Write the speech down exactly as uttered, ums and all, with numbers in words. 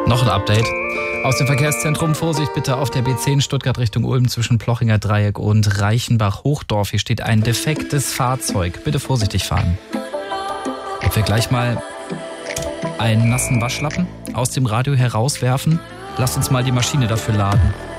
Noch ein Update aus dem Verkehrszentrum. Vorsicht bitte auf der B zehn Stuttgart Richtung Ulm zwischen Plochinger Dreieck und Reichenbach-Hochdorf. Hier steht ein defektes Fahrzeug. Bitte vorsichtig fahren. Ob wir gleich mal einen nassen Waschlappen aus dem Radio herauswerfen? Lasst uns mal die Maschine dafür laden.